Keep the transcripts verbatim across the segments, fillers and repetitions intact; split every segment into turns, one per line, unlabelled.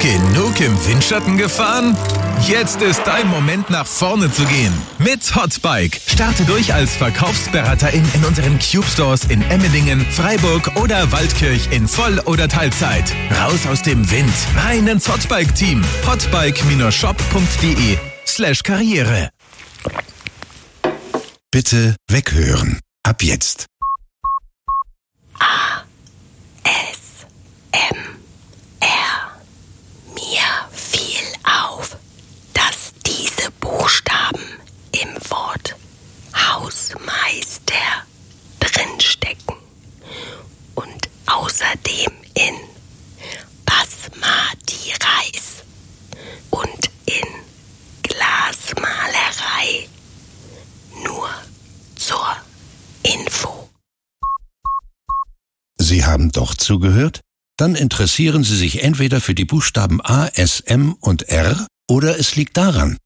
Genug im Windschatten gefahren? Jetzt ist dein Moment, nach vorne zu gehen. Mit Hotbike. Starte durch als Verkaufsberaterin in unseren Cube Stores in Emmendingen, Freiburg oder Waldkirch in Voll- oder Teilzeit. Raus aus dem Wind, rein ins Hotbike-Team. hotbike-shop.de slash Karriere.
Bitte weghören. Ab jetzt.
A. S. M. R. Mir fiel auf, dass diese Buchstaben im Wort Hausmeister drinstecken und außerdem in Basmati Reis und in Glasmalerei. Nur zur Info.
Sie haben doch zugehört? Dann interessieren Sie sich entweder für die Buchstaben A, S, M und R oder es liegt daran.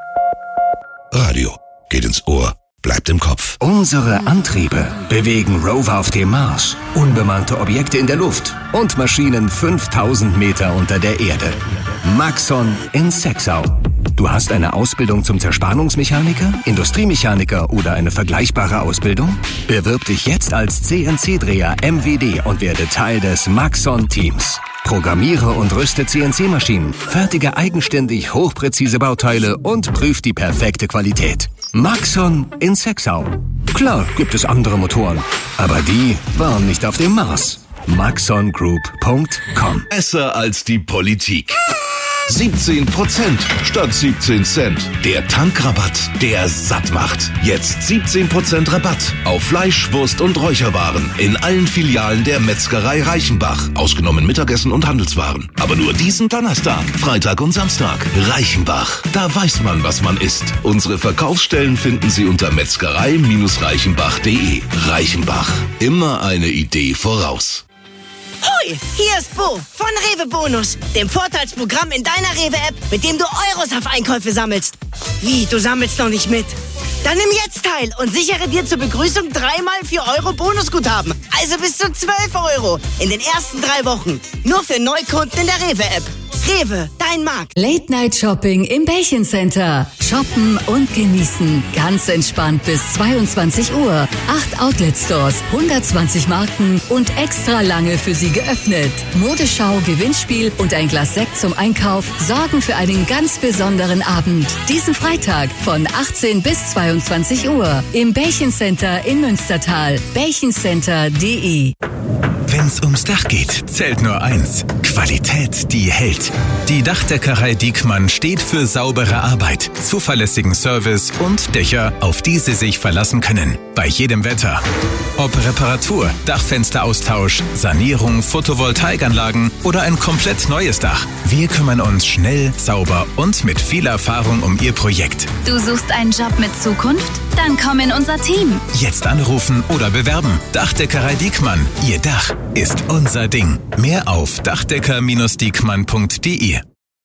Radio geht ins Ohr, bleibt im Kopf.
Unsere Antriebe bewegen Rover auf dem Mars, unbemannte Objekte in der Luft und Maschinen fünftausend Meter unter der Erde. Maxon in Sexau. Du hast eine Ausbildung zum Zerspannungsmechaniker, Industriemechaniker oder eine vergleichbare Ausbildung? Bewirb dich jetzt als C N C-Dreher M W D und werde Teil des Maxon-Teams. Programmiere und rüste C N C-Maschinen, fertige eigenständig hochpräzise Bauteile und prüf die perfekte Qualität. Maxon in Sexau. Klar gibt es andere Motoren, aber die waren nicht auf dem Mars. maxon group punkt com.
Besser als die Politik. siebzehn Prozent statt siebzehn Cent. Der Tankrabatt, der satt macht. Jetzt siebzehn Prozent Rabatt auf Fleisch, Wurst und Räucherwaren in allen Filialen der Metzgerei Reichenbach. Ausgenommen Mittagessen und Handelswaren. Aber nur diesen Donnerstag, Freitag und Samstag. Reichenbach, da weiß man, was man isst. Unsere Verkaufsstellen finden Sie unter metzgerei Reichenbach punkt de. Reichenbach, immer eine Idee voraus.
Hoi, hier ist Bo von Rewe Bonus, dem Vorteilsprogramm in deiner Rewe-App, mit dem du Euros auf Einkäufe sammelst. Wie, du sammelst noch nicht mit? Dann nimm jetzt teil und sichere dir zur Begrüßung dreimal vier Euro Bonusguthaben. Also bis zu zwölf Euro in den ersten drei Wochen. Nur für Neukunden in der Rewe-App. Rewe, dein Markt.
Late Night Shopping im Bällchen Center. Shoppen und genießen. Ganz entspannt bis zweiundzwanzig Uhr. Acht Outlet Stores, hundertzwanzig Marken und extra lange für Sie geöffnet. Modeschau, Gewinnspiel und ein Glas Sekt zum Einkauf sorgen für einen ganz besonderen Abend. Diesen Freitag von achtzehn bis zweiundzwanzig Uhr im Bällchen Center in Münstertal. bällchencenter punkt de.
Wenn's ums Dach geht, zählt nur eins. Qualität, die hält. Die Dachdeckerei Diekmann steht für saubere Arbeit, zuverlässigen Service und Dächer, auf die Sie sich verlassen können. Bei jedem Wetter. Ob Reparatur, Dachfensteraustausch, Sanierung, Photovoltaikanlagen oder ein komplett neues Dach. Wir kümmern uns schnell, sauber und mit viel Erfahrung um Ihr Projekt.
Du suchst einen Job mit Zukunft? Dann komm in unser Team.
Jetzt anrufen oder bewerben. Dachdeckerei Diekmann. Ihr Dach ist unser Ding. Mehr auf dachdecker Diekmann punkt de.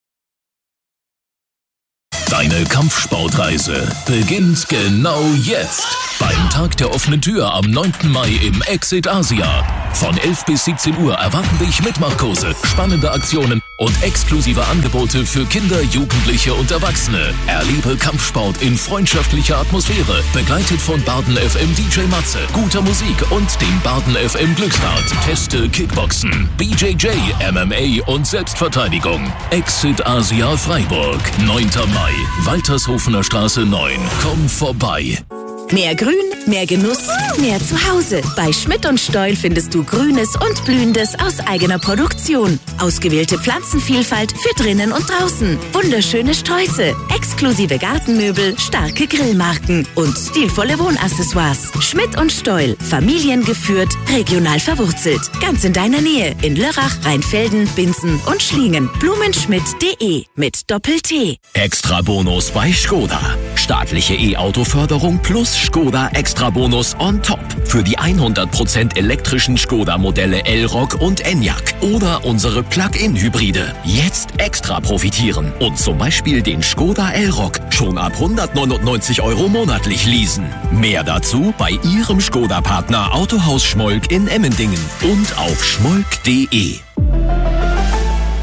Deine Kampfsportreise beginnt genau jetzt. Beim Tag der offenen Tür am neunten Mai im Exit Asia. Von elf bis siebzehn Uhr erwarten dich Mitmachkurse, spannende Aktionen und exklusive Angebote für Kinder, Jugendliche und Erwachsene. Erlebe Kampfsport in freundschaftlicher Atmosphäre, begleitet von Baden F M D J Matze, guter Musik und dem Baden F M Glücksrad. Teste Kickboxen, B J J, M M A und Selbstverteidigung. Exit Asia Freiburg, neunter Mai, Waltershofener Straße neun. Komm vorbei.
Mehr Grün, mehr Genuss, mehr zu Hause. Bei Schmidt und Steul findest du Grünes und Blühendes aus eigener Produktion. Ausgewählte Pflanzenvielfalt für drinnen und draußen. Wunderschöne Sträuße, exklusive Gartenmöbel, starke Grillmarken und stilvolle Wohnaccessoires. Schmidt und Steul, familiengeführt, regional verwurzelt. Ganz in deiner Nähe in Lörrach, Rheinfelden, Binzen und Schlingen. blumenschmidt punkt de mit Doppel-T.
Extra Bonus bei Skoda. Staatliche E-Auto-Förderung plus Skoda Extra Bonus on top für die hundert Prozent elektrischen Skoda-Modelle Elroq und Enyaq oder unsere Plug-in-Hybride. Jetzt extra profitieren und zum Beispiel den Skoda Elroq schon ab hundertneunundneunzig Euro monatlich leasen. Mehr dazu bei Ihrem Skoda-Partner Autohaus Schmolk in Emmendingen und auf schmolk punkt de.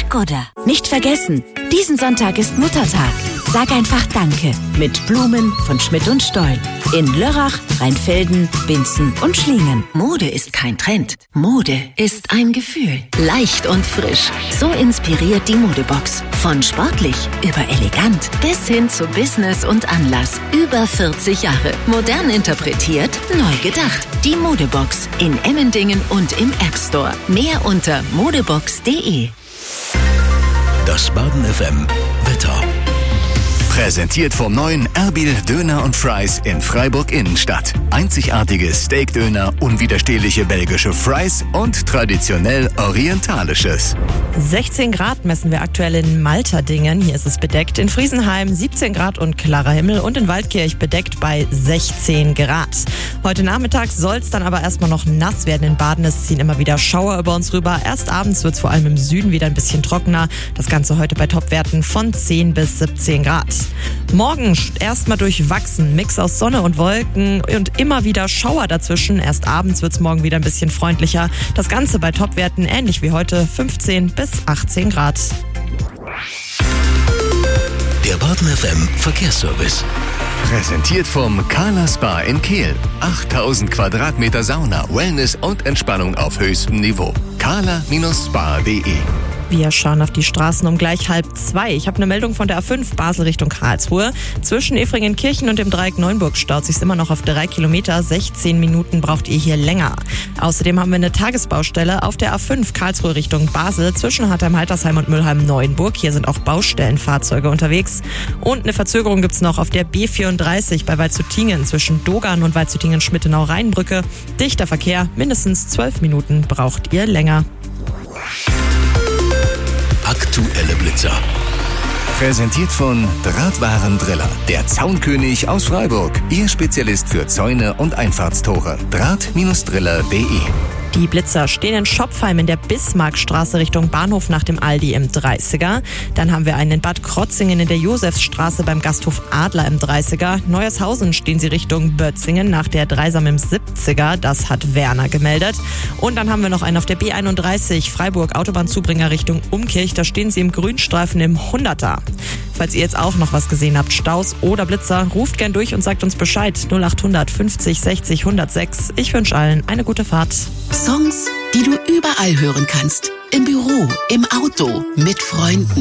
Skoda. Nicht vergessen, diesen Sonntag ist Muttertag. Sag einfach Danke mit Blumen von Schmidt und Stoll. In Lörrach, Rheinfelden, Binzen und Schlingen.
Mode ist kein Trend. Mode ist ein Gefühl. Leicht und frisch. So inspiriert die Modebox. Von sportlich über elegant bis hin zu Business und Anlass. Über vierzig Jahre. Modern interpretiert, neu gedacht. Die Modebox in Emmendingen und im App Store. Mehr unter modebox punkt de.
Das Baden F M Wetter.
Präsentiert vom neuen Erbil Döner und Fries in Freiburg Innenstadt. Einzigartige Steakdöner, unwiderstehliche belgische Fries und traditionell orientalisches.
sechzehn Grad messen wir aktuell in Malterdingen. Hier ist es bedeckt. In Friesenheim siebzehn Grad und klarer Himmel und in Waldkirch bedeckt bei sechzehn Grad. Heute Nachmittag soll es dann aber erstmal noch nass werden in Baden. Es ziehen immer wieder Schauer über uns rüber. Erst abends wird es vor allem im Süden wieder ein bisschen trockener. Das Ganze heute bei Topwerten von zehn bis siebzehn Grad. Morgen erstmal durchwachsen, Mix aus Sonne und Wolken und immer wieder Schauer dazwischen. Erst abends wird es morgen wieder ein bisschen freundlicher. Das Ganze bei Topwerten ähnlich wie heute fünfzehn bis achtzehn Grad.
Der Baden F M Verkehrsservice.
Präsentiert vom Kala Spa in Kehl. achttausend Quadratmeter Sauna, Wellness und Entspannung auf höchstem Niveau. kala Spa punkt de.
Wir schauen auf die Straßen um gleich halb zwei. Ich habe eine Meldung von der A fünf Basel Richtung Karlsruhe. Zwischen Efringenkirchen und dem Dreieck Neunburg staut sich immer noch auf drei Kilometer. sechzehn Minuten braucht ihr hier länger. Außerdem haben wir eine Tagesbaustelle auf der A fünf Karlsruhe Richtung Basel zwischen Hartheim-Haltersheim und Mülheim-Neuenburg. Hier sind auch Baustellenfahrzeuge unterwegs. Und eine Verzögerung gibt's noch auf der B vierunddreißig bei Waldshüttingen zwischen Dogern und Waldshüttingen-Schmittenau-Rheinbrücke. Dichter Verkehr, mindestens zwölf Minuten braucht ihr länger.
Aktuelle Blitzer.
Präsentiert von Drahtwarendriller. Der Zaunkönig aus Freiburg. Ihr Spezialist für Zäune und Einfahrtstore. draht Driller punkt de.
Die Blitzer stehen in Schopfheim in der Bismarckstraße Richtung Bahnhof nach dem Aldi im dreißiger. Dann haben wir einen in Bad Krotzingen in der Josefsstraße beim Gasthof Adler im dreißiger. Neuershausen stehen sie Richtung Bötzingen nach der Dreisam im siebziger. Das hat Werner gemeldet. Und dann haben wir noch einen auf der B einunddreißig Freiburg Autobahnzubringer Richtung Umkirch. Da stehen sie im Grünstreifen im hunderter. Falls ihr jetzt auch noch was gesehen habt, Staus oder Blitzer, ruft gern durch und sagt uns Bescheid. null achthundert fünfzig sechzig hundertsechs. Ich wünsche allen eine gute Fahrt.
Songs, die du überall hören kannst. Im Büro, im Auto, mit Freunden.